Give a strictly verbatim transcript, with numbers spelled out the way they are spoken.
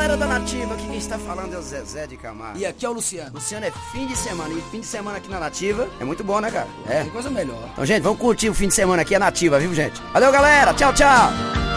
galera da Nativa, aqui quem está falando é o Zezé de Camargo. E aqui é o Luciano. Luciano, é fim de semana, e fim de semana aqui na Nativa é muito bom, né, cara? É. Tem coisa melhor. Então, gente, vamos curtir o fim de semana aqui, a Nativa, viu, gente? Valeu, galera, tchau, tchau.